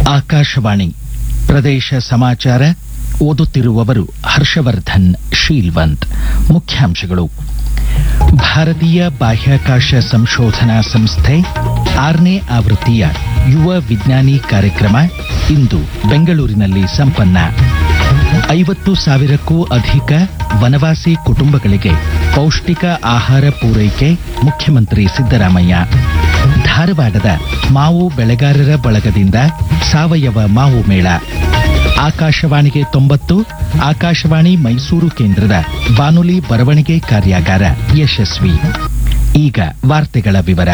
ಆಕಾಶವಾಣಿ ಪ್ರದೇಶ ಸಮಾಚಾರ ಓದುತ್ತಿರುವವರು ಹರ್ಷವರ್ಧನ್ ಶೀಲ್ವಂತ್. ಮುಖ್ಯಾಂಶಗಳು. ಭಾರತೀಯ ಬಾಹ್ಯಾಕಾಶ ಸಂಶೋಧನಾ ಸಂಸ್ಥೆ 6ನೇ ಆವೃತ್ತಿಯ ಯುವ ವಿಜ್ಞಾನಿ ಕಾರ್ಯಕ್ರಮ ಇಂದು ಬೆಂಗಳೂರಿನಲ್ಲಿ ಸಂಪನ್ನ. 50,000ಕ್ಕೂ ಅಧಿಕ ವನವಾಸಿ ಕುಟುಂಬಗಳಿಗೆ ಪೌಷ್ಟಿಕ ಆಹಾರ ಪೂರೈಕೆ ಮುಖ್ಯಮಂತ್ರಿ ಸಿದ್ದರಾಮಯ್ಯ. ಧಾರವಾಡದ ಮಾವು ಬೆಳೆಗಾರರ ಬಳಗದಿಂದ ಸಾವಯವ ಮಾವು ಮೇಳ. ಆಕಾಶವಾಣಿಗೆ 90, ಆಕಾಶವಾಣಿ ಮೈಸೂರು ಕೇಂದ್ರದ ಬಾನುಲಿ ಬರವಣಿಗೆ ಕಾರ್ಯಾಗಾರ ಯಶಸ್ವಿ. ಈಗ ವಾರ್ತೆಗಳ ವಿವರ.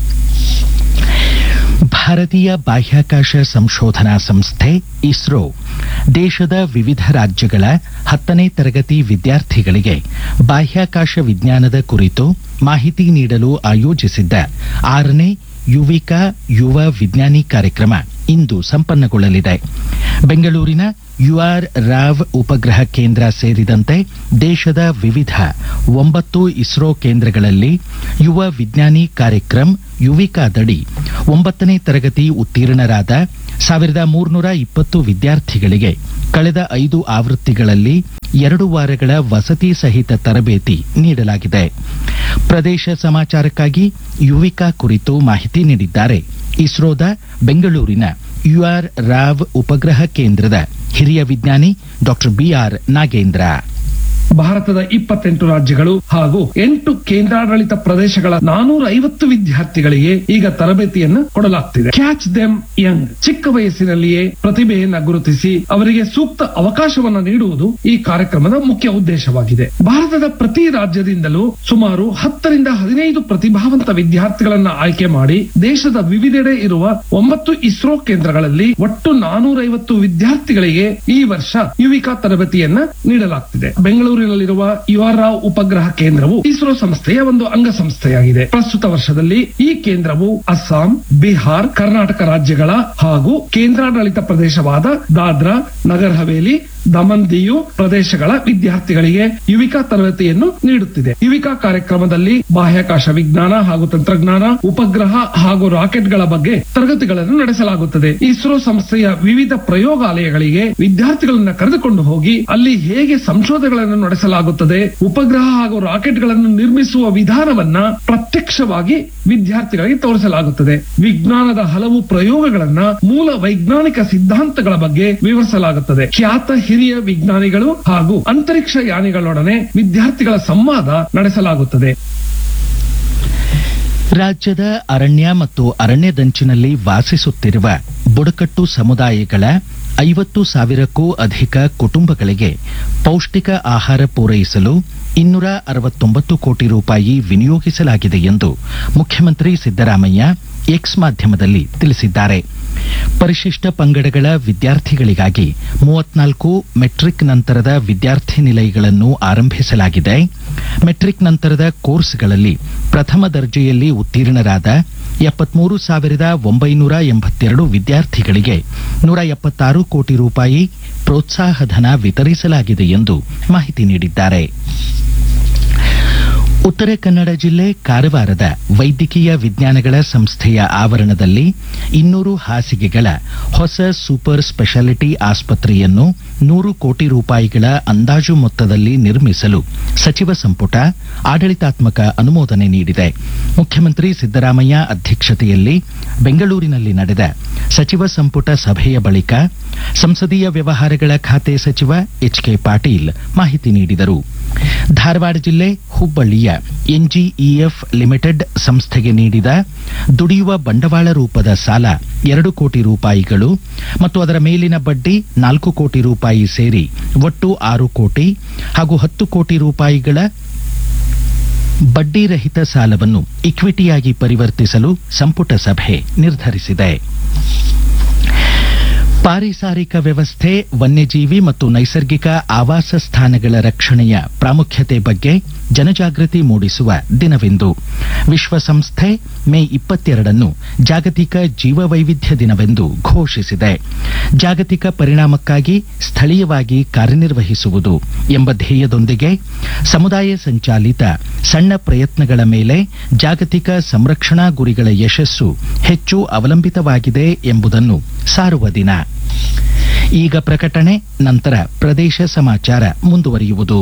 ಭಾರತೀಯ ಬಾಹ್ಯಾಕಾಶ ಸಂಶೋಧನಾ ಸಂಸ್ಥೆ ಇಸ್ರೋ ದೇಶದ ವಿವಿಧ ರಾಜ್ಯಗಳ 10ನೇ ತರಗತಿ ವಿದ್ಯಾರ್ಥಿಗಳಿಗೆ ಬಾಹ್ಯಾಕಾಶ ವಿಜ್ಞಾನದ ಕುರಿತು ಮಾಹಿತಿ ನೀಡಲು ಆಯೋಜಿಸಿದ್ದ 6ನೇ ಯುವಿಕಾ ಯುವ ವಿಜ್ಞಾನಿ ಕಾರ್ಯಕ್ರಮ ಇಂದು ಸಂಪನ್ನಗೊಳ್ಳಲಿದೆ. ಬೆಂಗಳೂರಿನ ಯುಆರ್ ರಾವ್ ಉಪಗ್ರಹ ಕೇಂದ್ರ ಸೇರಿದಂತೆ ದೇಶದ ವಿವಿಧ 9 ಇಸ್ರೋ ಕೇಂದ್ರಗಳಲ್ಲಿ ಯುವ ವಿಜ್ಞಾನಿ ಕಾರ್ಯಕ್ರಮ ಯುವಿಕಾದಡಿ 9ನೇ ತರಗತಿ ಉತ್ತೀರ್ಣರಾದ 1320 ವಿದ್ಯಾರ್ಥಿಗಳಿಗೆ ಕಳೆದ 5 ಆವೃತ್ತಿಗಳಲ್ಲಿ 2 ವಾರಗಳ ವಸತಿ ಸಹಿತ ತರಬೇತಿ ನೀಡಲಾಗಿದೆ. ಪ್ರದೇಶ ಸಮಾಚಾರಕ್ಕಾಗಿ ಯುವಿಕಾ ಕುರಿತು ಮಾಹಿತಿ ನೀಡಿದ್ದಾರೆ ಇಸ್ರೋದ ಬೆಂಗಳೂರಿನ ಯುಆರ್ ರಾವ್ ಉಪಗ್ರಹ ಕೇಂದ್ರದ ಹಿರಿಯ ವಿಜ್ಞಾನಿ ಡಾಕ್ಟರ್ ಬಿಆರ್ ನಾಗೇಂದ್ರ. ಭಾರತದ 28 ರಾಜ್ಯಗಳು ಹಾಗೂ 8 ಕೇಂದ್ರಾಡಳಿತ ಪ್ರದೇಶಗಳ 450 ವಿದ್ಯಾರ್ಥಿಗಳಿಗೆ ಈಗ ತರಬೇತಿಯನ್ನು ಕೊಡಲಾಗ್ತಿದೆ. ಕ್ಯಾಚ್ ದೆಮ್ ಯಂಗ್, ಚಿಕ್ಕ ವಯಸ್ಸಿನಲ್ಲಿಯೇ ಪ್ರತಿಭೆಯನ್ನ ಗುರುತಿಸಿ ಅವರಿಗೆ ಸೂಕ್ತ ಅವಕಾಶವನ್ನ ನೀಡುವುದು ಈ ಕಾರ್ಯಕ್ರಮದ ಮುಖ್ಯ ಉದ್ದೇಶವಾಗಿದೆ. ಭಾರತದ ಪ್ರತಿ ರಾಜ್ಯದಿಂದಲೂ ಸುಮಾರು 10 ರಿಂದ 15 ಪ್ರತಿಭಾವಂತ ವಿದ್ಯಾರ್ಥಿಗಳನ್ನ ಆಯ್ಕೆ ಮಾಡಿ ದೇಶದ ವಿವಿಧೆಡೆ ಇರುವ 9 ಇಸ್ರೋ ಕೇಂದ್ರಗಳಲ್ಲಿ ಒಟ್ಟು 450 ವಿದ್ಯಾರ್ಥಿಗಳಿಗೆ ಈ ವರ್ಷ ಯುವಿಕಾ ತರಬೇತಿಯನ್ನ ನೀಡಲಾಗ್ತಿದೆ. ಬೆಂಗಳೂರಿನಲ್ಲಿರುವ ಯುಆರ್ ರಾವ್ ಉಪಗ್ರಹ ಕೇಂದ್ರವು ಇಸ್ರೋ ಸಂಸ್ಥೆಯ ಒಂದು ಅಂಗಸಂಸ್ಥೆಯಾಗಿದೆ. ಪ್ರಸ್ತುತ ವರ್ಷದಲ್ಲಿ ಈ ಕೇಂದ್ರವು ಅಸ್ಸಾಂ, ಬಿಹಾರ್, ಕರ್ನಾಟಕ ರಾಜ್ಯಗಳ ಹಾಗೂ ಕೇಂದ್ರಾಡಳಿತ ಪ್ರದೇಶವಾದ ದಾದ್ರಾ, ನಗರ್ ಹವೇಲಿ, ದಮನ್ ದಿಯು ಪ್ರದೇಶಗಳ ವಿದ್ಯಾರ್ಥಿಗಳಿಗೆ ಯುವಿಕಾ ತರಬೇತಿಯನ್ನು ನೀಡುತ್ತಿದೆ. ಯುವಿಕಾ ಕಾರ್ಯಕ್ರಮದಲ್ಲಿ ಬಾಹ್ಯಾಕಾಶ ವಿಜ್ಞಾನ ಹಾಗೂ ತಂತ್ರಜ್ಞಾನ, ಉಪಗ್ರಹ ಹಾಗೂ ರಾಕೆಟ್ಗಳ ಬಗ್ಗೆ ತರಗತಿಗಳನ್ನು ನಡೆಸಲಾಗುತ್ತದೆ. ಇಸ್ರೋ ಸಂಸ್ಥೆಯ ವಿವಿಧ ಪ್ರಯೋಗಾಲಯಗಳಿಗೆ ವಿದ್ಯಾರ್ಥಿಗಳನ್ನ ಕರೆದುಕೊಂಡು ಹೋಗಿ ಅಲ್ಲಿ ಹೇಗೆ ಸಂಶೋಧನೆಗಳನ್ನು ನಡೆಸಲಾಗುತ್ತದೆ, ಉಪಗ್ರಹ ಹಾಗೂ ರಾಕೆಟ್ಗಳನ್ನು ನಿರ್ಮಿಸುವ ವಿಧಾನವನ್ನ ಪ್ರತ್ಯಕ್ಷವಾಗಿ ವಿದ್ಯಾರ್ಥಿಗಳಿಗೆ ತೋರಿಸಲಾಗುತ್ತದೆ. ವಿಜ್ಞಾನದ ಹಲವು ಪ್ರಯೋಗಗಳನ್ನ ಮೂಲ ವೈಜ್ಞಾನಿಕ ಸಿದ್ಧಾಂತಗಳ ಬಗ್ಗೆ ವಿವರಿಸಲಾಗುತ್ತದೆ. ಖ್ಯಾತ ಹಿರಿಯ ವಿಜ್ಞಾನಿಗಳು ಹಾಗೂ ಅಂತರಿಕ್ಷ ಯಾನಿಗಳೊಡನೆ ವಿದ್ಯಾರ್ಥಿಗಳ ಸಂವಾದ ನಡೆಸಲಾಗುತ್ತದೆ. ರಾಜ್ಯದ ಅರಣ್ಯ ಮತ್ತು ಅರಣ್ಯದಂಚಿನಲ್ಲಿ ವಾಸಿಸುತ್ತಿರುವ ಬುಡಕಟ್ಟು ಸಮುದಾಯಗಳ 50,000ಕ್ಕೂ ಅಧಿಕ ಕುಟುಂಬಗಳಿಗೆ ಪೌಷ್ಟಿಕ ಆಹಾರ ಪೂರೈಸಲು 269 ಕೋಟಿ ರೂಪಾಯಿ ವಿನಿಯೋಗಿಸಲಾಗಿದೆ ಎಂದು ಮುಖ್ಯಮಂತ್ರಿ ಸಿದ್ದರಾಮಯ್ಯ ಎಕ್ಸ್ ಮಾಧ್ಯಮದಲ್ಲಿ ತಿಳಿಸಿದ್ದಾರೆ. ಪರಿಶಿಷ್ಟ ಪಂಗಡಗಳ ವಿದ್ಯಾರ್ಥಿಗಳಿಗಾಗಿ 34 ಮೆಟ್ರಿಕ್ ನಂತರದ ವಿದ್ಯಾರ್ಥಿ ನಿಲಯಗಳನ್ನು ಆರಂಭಿಸಲಾಗಿದೆ. ಮೆಟ್ರಿಕ್ ನಂತರದ ಕೋರ್ಸ್ಗಳಲ್ಲಿ ಪ್ರಥಮ ದರ್ಜೆಯಲ್ಲಿ ಉತ್ತೀರ್ಣರಾದ 73,982 ವಿದ್ಯಾರ್ಥಿಗಳಿಗೆ 176 ಕೋಟಿ ರೂಪಾಯಿ ಪ್ರೋತ್ಸಾಹಧನ ವಿತರಿಸಲಾಗಿದೆ ಎಂದು ಮಾಹಿತಿ ನೀಡಿದ್ದಾರೆ. ಉತ್ತರ ಕನ್ನಡ ಜಿಲ್ಲೆ ಕಾರವಾರದ ವೈದ್ಯಕೀಯ ವಿಜ್ಞಾನಗಳ ಸಂಸ್ಥೆಯ ಆವರಣದಲ್ಲಿ 200 ಹಾಸಿಗೆಗಳ ಹೊಸ ಸೂಪರ್ ಸ್ಪೆಷಾಲಿಟಿ ಆಸ್ಪತ್ರೆಯನ್ನು 100 ಕೋಟಿ ರೂಪಾಯಿಗಳ ಅಂದಾಜು ಮೊತ್ತದಲ್ಲಿ ನಿರ್ಮಿಸಲು ಸಚಿವ ಸಂಪುಟ ಆಡಳಿತಾತ್ಮಕ ಅನುಮೋದನೆ ನೀಡಿದೆ. ಮುಖ್ಯಮಂತ್ರಿ ಸಿದ್ದರಾಮಯ್ಯ ಅಧ್ಯಕ್ಷತೆಯಲ್ಲಿ ಬೆಂಗಳೂರಿನಲ್ಲಿ ನಡೆದ ಸಚಿವ ಸಂಪುಟ ಸಭೆಯ ಬಳಿಕ ಸಂಸದೀಯ ವ್ಯವಹಾರಗಳ ಖಾತೆ ಸಚಿವ ಎಚ್ಕೆ ಪಾಟೀಲ್ ಮಾಹಿತಿ ನೀಡಿದರು. ಧಾರವಾಡ ಜಿಲ್ಲೆ ಹುಬ್ಬಳ್ಳಿಯ ಎನ್ಜಿಇಎಫ್ ಲಿಮಿಟೆಡ್ ಸಂಸ್ಥೆಗೆ ನೀಡಿದ ದುಡಿಯುವ ಬಂಡವಾಳ ರೂಪದ ಸಾಲ 2 ಕೋಟಿ ರೂಪಾಯಿಗಳು ಮತ್ತು ಅದರ ಮೇಲಿನ ಬಡ್ಡಿ 4 ಕೋಟಿ ರೂಪಾಯಿ ಸೇರಿ ಒಟ್ಟು 6 ಕೋಟಿ ಹಾಗೂ 10 ಕೋಟಿ ರೂಪಾಯಿಗಳ ಬಡ್ಡಿ ರಹಿತ ಸಾಲವನ್ನು ಇಕ್ವಿಟಿಯಾಗಿ ಪರಿವರ್ತಿಸಲು ಸಂಪುಟ ಸಭೆ ನಿರ್ಧರಿಸಿದೆ. ಪಾರಿಸಾರಿಕ ವ್ಯವಸ್ಥೆ, ವನ್ಯಜೀವಿ ಮತ್ತು ನೈಸರ್ಗಿಕ ಆವಾಸ ಸ್ಥಾನಗಳ ರಕ್ಷಣೆಯ ಪ್ರಾಮುಖ್ಯತೆ ಬಗ್ಗೆ ಜನಜಾಗೃತಿ ಮೂಡಿಸುವ ದಿನವೆಂದು. ವಿಶ್ವಸಂಸ್ಥೆ ಮೇ 22 ಜಾಗತಿಕ ಜೀವವೈವಿಧ್ಯ ದಿನವೆಂದು ಘೋಷಿಸಿದೆ. ಜಾಗತಿಕ ಪರಿಣಾಮಕ್ಕಾಗಿ ಸ್ಥಳೀಯವಾಗಿ ಕಾರ್ಯನಿರ್ವಹಿಸುವುದು ಎಂಬ ಧ್ಯೇಯದೊಂದಿಗೆ ಸಮುದಾಯ ಸಂಚಾಲಿತ ಸಣ್ಣ ಪ್ರಯತ್ನಗಳ ಮೇಲೆ ಜಾಗತಿಕ ಸಂರಕ್ಷಣಾ ಗುರಿಗಳ ಯಶಸ್ಸು ಹೆಚ್ಚು ಅವಲಂಬಿತವಾಗಿದೆ ಎಂಬುದನ್ನು ಸಾರುವ ದಿನ. ಈಗ ಪ್ರಕಟಣೆ, ನಂತರ ಪ್ರದೇಶ ಸಮಾಚಾರ ಮುಂದುವರಿಯುವುದು.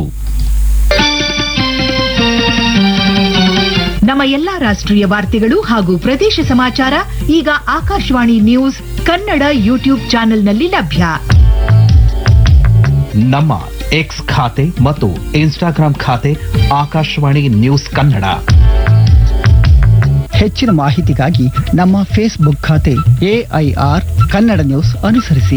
ನಮ್ಮ ಎಲ್ಲಾ ರಾಷ್ಟ್ರೀಯ ವಾರ್ತೆಗಳು ಹಾಗೂ ಪ್ರದೇಶ ಸಮಾಚಾರ ಈಗ ಆಕಾಶವಾಣಿ ನ್ಯೂಸ್ ಕನ್ನಡ ಯೂಟ್ಯೂಬ್ ಚಾನೆಲ್ನಲ್ಲಿ ಲಭ್ಯ. ನಮ್ಮ ಎಕ್ಸ್ ಖಾತೆ ಮತ್ತು ಇನ್ಸ್ಟಾಗ್ರಾಂ ಖಾತೆ ಆಕಾಶವಾಣಿ ನ್ಯೂಸ್ ಕನ್ನಡ. ಹೆಚ್ಚಿನ ಮಾಹಿತಿಗಾಗಿ ನಮ್ಮ ಫೇಸ್ಬುಕ್ ಖಾತೆ AIR ಕನ್ನಡ ನ್ಯೂಸ್ ಅನುಸರಿಸಿ.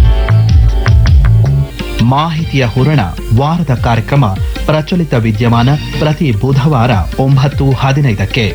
ಮಾಹಿತಿಯ ಹೂರಣ ವಾರದ ಕಾರ್ಯಕ್ರಮ ಪ್ರಚಲಿತ ವಿದ್ಯಮಾನ ಪ್ರತಿ ಬುಧವಾರ 9:15ಕ್ಕೆ.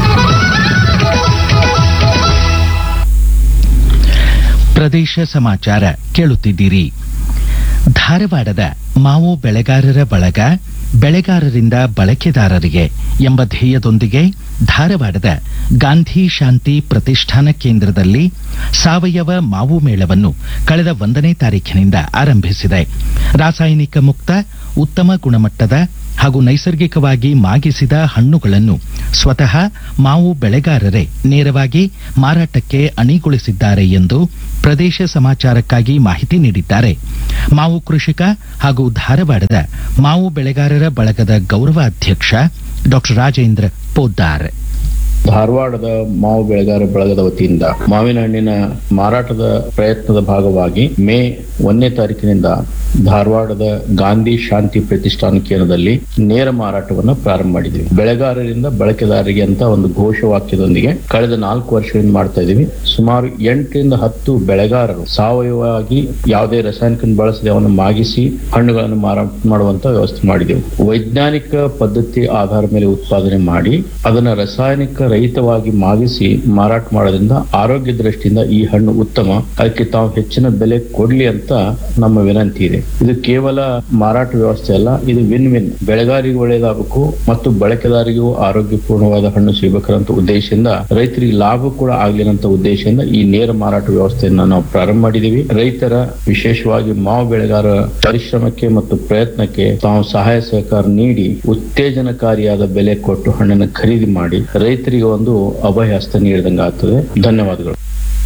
ಪ್ರದೇಶ ಸಮಾಚಾರ ಕೇಳುತ್ತಿದ್ದೀರಿ. ಧಾರವಾಡದ ಮಾವು ಬೆಳೆಗಾರರ ಬಳಗ ಬೆಳೆಗಾರರಿಂದ ಬಳಕೆದಾರರಿಗೆ ಎಂಬ ಧ್ಯೇಯದೊಂದಿಗೆ ಧಾರವಾಡದ ಗಾಂಧಿ ಶಾಂತಿ ಪ್ರತಿಷ್ಠಾನ ಕೇಂದ್ರದಲ್ಲಿ ಸಾವಯವ ಮಾವು ಮೇಳವನ್ನು ಕಳೆದ 1ನೇ ತಾರೀಖಿನಿಂದ ಆರಂಭಿಸಿದೆ. ರಾಸಾಯನಿಕ ಮುಕ್ತ, ಉತ್ತಮ ಗುಣಮಟ್ಟದ ಹಾಗೂ ನೈಸರ್ಗಿಕವಾಗಿ ಮಾಗಿಸಿದ ಹಣ್ಣುಗಳನ್ನು ಸ್ವತಃ ಮಾವು ಬೆಳೆಗಾರರೇ ನೇರವಾಗಿ ಮಾರಾಟಕ್ಕೆ ಅಣಿಗೊಳಿಸಿದ್ದಾರೆ ಎಂದು ಪ್ರದೇಶ ಸಮಾಚಾರಕ್ಕಾಗಿ ಮಾಹಿತಿ ನೀಡಿದ್ದಾರೆ. ಮಾವು ಕೃಷಿಕ ಹಾಗೂ ಧಾರವಾಡದ ಮಾವು ಬೆಳೆಗಾರರ ಬಳಗದ ಗೌರವಾಧ್ಯಕ್ಷ ಡಾಕ್ಟರ್ ರಾಜೇಂದ್ರ ಪೋದ್ದಾರ್. ಧಾರವಾಡದ ಮಾವು ಬೆಳೆಗಾರ ಬಳಗದ ವತಿಯಿಂದ ಮಾವಿನ ಹಣ್ಣಿನ ಮಾರಾಟದ ಪ್ರಯತ್ನದ ಭಾಗವಾಗಿ ಮೇ 1ನೇ ತಾರೀಕಿನಿಂದ ಧಾರವಾಡದ ಗಾಂಧಿ ಶಾಂತಿ ಪ್ರತಿಷ್ಠಾನ ಕೇಂದ್ರದಲ್ಲಿ ನೇರ ಮಾರಾಟವನ್ನು ಪ್ರಾರಂಭ ಮಾಡಿದ್ವಿ. ಬೆಳೆಗಾರರಿಂದ ಬಳಕೆದಾರರಿಗೆ ಅಂತ ಒಂದು ಘೋಷವಾಕ್ಯದೊಂದಿಗೆ ಕಳೆದ 4 ವರ್ಷಗಳಿಂದ ಮಾಡ್ತಾ ಇದೀವಿ. ಸುಮಾರು 8 ರಿಂದ 10 ಬೆಳೆಗಾರರು ಸಾವಯವವಾಗಿ ಯಾವುದೇ ರಾಸಾಯನಿಕ ಬಳಸದೆ ಅವನ್ನು ಮಾಗಿಸಿ ಹಣ್ಣುಗಳನ್ನು ಮಾರಾಟ ಮಾಡುವಂತ ವ್ಯವಸ್ಥೆ ಮಾಡಿದೆವು. ವೈಜ್ಞಾನಿಕ ಪದ್ಧತಿ ಆಧಾರ ಮೇಲೆ ಉತ್ಪಾದನೆ ಮಾಡಿ ಅದನ್ನ ರಾಸಾಯನಿಕ ರಹಿತವಾಗಿ ಮಾಗಿಸಿ ಮಾರಾಟ ಮಾಡೋದ್ರಿಂದ ಆರೋಗ್ಯ ದೃಷ್ಟಿಯಿಂದ ಈ ಹಣ್ಣು ಉತ್ತಮ, ಅದಕ್ಕೆ ತಾವು ಹೆಚ್ಚಿನ ಬೆಲೆ ಕೊಡ್ಲಿ ಅಂತ ನಮ್ಮ ವಿನಂತಿ ಇದೆ. ಇದು ಕೇವಲ ಮಾರಾಟ ವ್ಯವಸ್ಥೆ ಅಲ್ಲ, ಇದು ವಿನ್ ವಿನ್. ಬೆಳೆಗಾರಿಗೂ ಒಳ್ಳೆಯದಾಗಬೇಕು ಮತ್ತು ಬಳಕೆದಾರಿಗೂ ಆರೋಗ್ಯಪೂರ್ಣವಾದ ಹಣ್ಣು ಸಿಗಬೇಕಂತ ಉದ್ದೇಶದಿಂದ, ರೈತರಿಗೆ ಲಾಭ ಕೂಡ ಆಗ್ಲಿನಂತ ಉದ್ದೇಶದಿಂದ ಈ ನೇರ ಮಾರಾಟ ವ್ಯವಸ್ಥೆಯನ್ನ ನಾವು ಪ್ರಾರಂಭ ಮಾಡಿದೀವಿ. ರೈತರ, ವಿಶೇಷವಾಗಿ ಮಾವು ಬೆಳೆಗಾರ ಪರಿಶ್ರಮಕ್ಕೆ ಮತ್ತು ಪ್ರಯತ್ನಕ್ಕೆ ತಾವು ಸಹಾಯ ಸಹಕಾರ ನೀಡಿ ಉತ್ತೇಜನಕಾರಿಯಾದ ಬೆಲೆ ಕೊಟ್ಟು ಹಣ್ಣನ್ನು ಖರೀದಿ ಮಾಡಿ ರೈತರಿಗೆ ಒಂದು ಅಭಯ ಹಸ್ತ ನೀಡಿದಂಗೆ ಆಗ್ತದೆ. ಧನ್ಯವಾದಗಳು.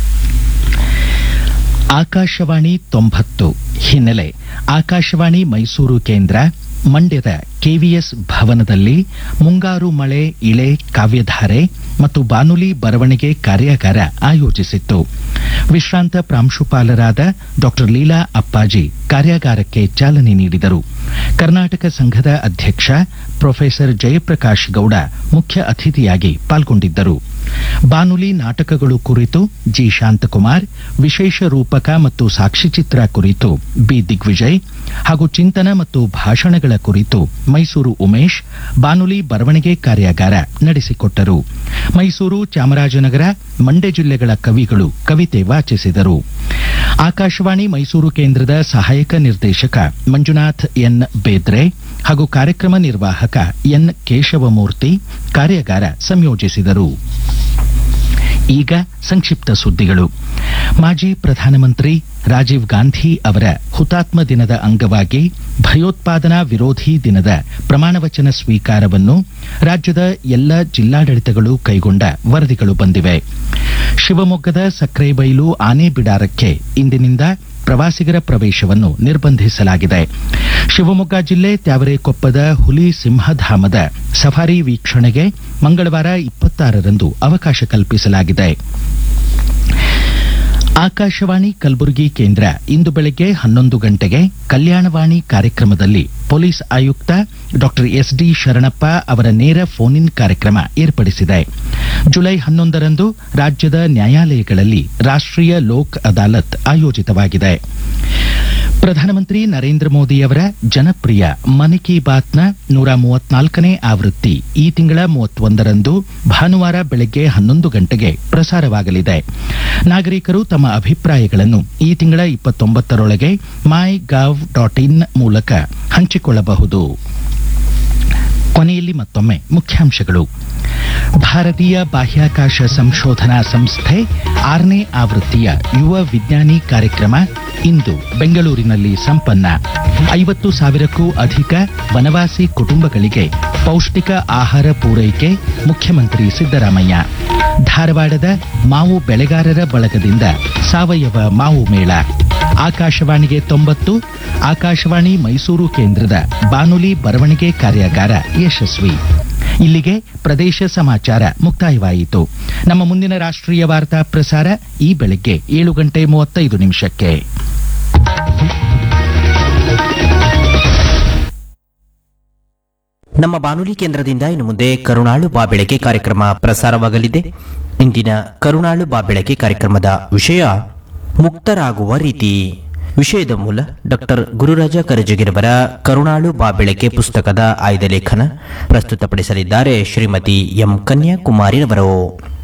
ಆಕಾಶವಾಣಿ 90 ಹಿನ್ನೆಲೆ ಆಕಾಶವಾಣಿ ಮೈಸೂರು ಕೇಂದ್ರ ಮಂಡ್ಯದ KVS ಭವನದಲ್ಲಿ ಮುಂಗಾರು ಮಳೆ ಇಳೆ ಕಾವ್ಯಧಾರೆ ಮತ್ತು ಬಾನುಲಿ ಬರವಣಿಗೆ ಕಾರ್ಯಾಗಾರ ಆಯೋಜಿಸಿತ್ತು. ವಿಶ್ರಾಂತ ಪ್ರಾಂಶುಪಾಲರಾದ ಡಾಕ್ಟರ್ ಲೀಲಾ ಅಪ್ಪಾಜಿ ಕಾರ್ಯಾಗಾರಕ್ಕೆ ಚಾಲನೆ ನೀಡಿದರು. ಕರ್ನಾಟಕ ಸಂಘದ ಅಧ್ಯಕ್ಷ ಪ್ರೊಫೆಸರ್ ಜಯಪ್ರಕಾಶ್ ಗೌಡ ಮುಖ್ಯ ಅತಿಥಿಯಾಗಿ ಪಾಲ್ಗೊಂಡಿದ್ದರು. ಬಾನುಲಿ ನಾಟಕಗಳು ಕುರಿತು ಜಿ ಶಾಂತಕುಮಾರ್, ವಿಶೇಷ ರೂಪಕ ಮತ್ತು ಸಾಕ್ಷಿಚಿತ್ರ ಕುರಿತು ಬಿ ದಿಗ್ವಿಜಯ್ ಹಾಗೂ ಚಿಂತನ ಮತ್ತು ಭಾಷಣಗಳ ಕುರಿತು ಮೈಸೂರು ಉಮೇಶ್ ಬಾನುಲಿ ಬರವಣಿಗೆ ಕಾರ್ಯಾಗಾರ ನಡೆಸಿಕೊಟ್ಟರು. ಮೈಸೂರು, ಚಾಮರಾಜನಗರ, ಮಂಡ್ಯ ಜಿಲ್ಲೆಗಳ ಕವಿಗಳು ಕವಿತೆ ವಾಚಿಸಿದರು. ಆಕಾಶವಾಣಿ ಮೈಸೂರು ಕೇಂದ್ರದ ಸಹಾಯಕ ನಿರ್ದೇಶಕ ಮಂಜುನಾಥ್ ಎನ್ ಬೇದ್ರೆ ಹಾಗೂ ಕಾರ್ಯಕ್ರಮ ನಿರ್ವಾಹಕ ಎನ್ ಕೇಶವಮೂರ್ತಿ ಕಾರ್ಯಾಗಾರ ಸಂಯೋಜಿಸಿದರು. ಈಗ ಸಂಕ್ಷಿಪ್ತ ಸುದ್ದಿಗಳು. ಮಾಜಿ ಪ್ರಧಾನಮಂತ್ರಿ ರಾಜೀವ್ ಗಾಂಧಿ ಅವರ ಹುತಾತ್ಮ ದಿನದ ಅಂಗವಾಗಿ ಭಯೋತ್ಪಾದನಾ ವಿರೋಧಿ ದಿನದ ಪ್ರಮಾಣವಚನ ಸ್ವೀಕಾರವನ್ನು ರಾಜ್ಯದ ಎಲ್ಲ ಜಿಲ್ಲಾಡಳಿತಗಳು ಕೈಗೊಂಡ ವರದಿಗಳು ಬಂದಿವೆ. ಶಿವಮೊಗ್ಗದ ಸಕ್ರೆಬೈಲು ಆನೆ ಬಿಡಾರಕ್ಕೆ ಇಂದಿನಿಂದ ಪ್ರವಾಸಿಗರ ಪ್ರವೇಶವನ್ನು ನಿರ್ಬಂಧಿಸಲಾಗಿದೆ. ಶಿವಮೊಗ್ಗ ಜಿಲ್ಲೆ ತ್ಯಾವರೆಕೊಪ್ಪದ ಹುಲಿ ಸಿಂಹಧಾಮದ ಸಫಾರಿ ವೀಕ್ಷಣೆಗೆ ಮಂಗಳವಾರ 26ರಂದು ಅವಕಾಶ ಕಲ್ಪಿಸಲಾಗಿದೆ. ಆಕಾಶವಾಣಿ ಕಲಬುರಗಿ ಕೇಂದ್ರ ಇಂದು ಬೆಳಗ್ಗೆ 11 ಗಂಟೆಗೆ ಕಲ್ಯಾಣವಾಣಿ ಕಾರ್ಯಕ್ರಮದಲ್ಲಿ ಪೊಲೀಸ್ ಆಯುಕ್ತ ಡಾಕ್ಟರ್ SD ಶರಣಪ್ಪ ಅವರ ನೇರ ಫೋನ್ ಇನ್ ಕಾರ್ಯಕ್ರಮ ಏರ್ಪಡಿಸಿದೆ. ಜುಲೈ 11ರಂದು ರಾಜ್ಯದ ನ್ಯಾಯಾಲಯಗಳಲ್ಲಿ ರಾಷ್ಟ್ರೀಯ ಲೋಕ್ ಅದಾಲತ್ ಆಯೋಜಿತವಾಗಿದೆ. ಪ್ರಧಾನಮಂತ್ರಿ ನರೇಂದ್ರ ಮೋದಿಯವರ ಜನಪ್ರಿಯ ಮನ್ ಕಿ ಬಾತ್ನ 134ನೇ ಆವೃತ್ತಿ ಈ ತಿಂಗಳ 31ರಂದು ಭಾನುವಾರ ಬೆಳಗ್ಗೆ 11 ಗಂಟೆಗೆ ಪ್ರಸಾರವಾಗಲಿದೆ. ನಾಗರಿಕರು ತಮ್ಮ ಅಭಿಪ್ರಾಯಗಳನ್ನು ಈ ತಿಂಗಳ 29ರೊಳಗೆ mygov.in ಮೂಲಕ ಹಂಚಿಕೊಳ್ಳಬಹುದು. ಕೊನೆಯಲ್ಲಿ ಮತ್ತೊಮ್ಮೆ ಮುಖ್ಯಾಂಶಗಳು. ಭಾರತೀಯ ಬಾಹ್ಯಾಕಾಶ ಸಂಶೋಧನಾ ಸಂಸ್ಥೆ 6ನೇ ಆವೃತ್ತಿಯ ಯುವ ವಿಜ್ಞಾನಿ ಕಾರ್ಯಕ್ರಮ ಇಂದು ಬೆಂಗಳೂರಿನಲ್ಲಿ ಸಂಪನ್ನ. 50,000ಕ್ಕೂ ಅಧಿಕ ವನವಾಸಿ ಕುಟುಂಬಗಳಿಗೆ ಪೌಷ್ಟಿಕ ಆಹಾರ ಪೂರೈಕೆ ಮುಖ್ಯಮಂತ್ರಿ ಸಿದ್ದರಾಮಯ್ಯ. ಧಾರವಾಡದ ಮಾವು ಬೆಳೆಗಾರರ ಬಳಗದಿಂದ ಸಾವಯವ ಮಾವು ಮೇಳ. ಆಕಾಶವಾಣಿಗೆ 90, ಆಕಾಶವಾಣಿ ಮೈಸೂರು ಕೇಂದ್ರದ ಬಾನುಲಿ ಬರವಣಿಗೆ ಕಾರ್ಯಾಗಾರ ಯಶಸ್ವಿ. ಇಲ್ಲಿಗೆ ಪ್ರದೇಶ ಸಮಾಚಾರ ಮುಕ್ತಾಯವಾಯಿತು. ನಮ್ಮ ಮುಂದಿನ ರಾಷ್ಟ್ರೀಯ ವಾರ್ತಾ ಪ್ರಸಾರ ಈ ಬೆಳಗ್ಗೆ 7:35. ನಮ್ಮ ಬಾನುಲಿ ಕೇಂದ್ರದಿಂದ ಇನ್ನು ಮುಂದೆ ಕರುಣಾಳು ಬಾ ಬೆಳಗ್ಗೆ ಕಾರ್ಯಕ್ರಮ ಪ್ರಸಾರವಾಗಲಿದೆ. ಇಂದಿನ ಕರುಣಾಳು ಬಾ ಬೆಳಗ್ಗೆ ಕಾರ್ಯಕ್ರಮದ ವಿಷಯ ಮುಕ್ತರಾಗುವ ರೀತಿ. ವಿಷಯದ ಮೂಲ ಡಾಕ್ಟರ್ ಗುರುರಾಜ ಕರಜಗಿರವರ ಕರುಣಾಳು ಬಾ ಬೆಳಗ್ಗೆ ಪುಸ್ತಕದ ಆಯ್ದ ಲೇಖನ ಪ್ರಸ್ತುತಪಡಿಸಲಿದ್ದಾರೆ ಶ್ರೀಮತಿ ಎಂ ಕನ್ಯಾಕುಮಾರಿರವರು.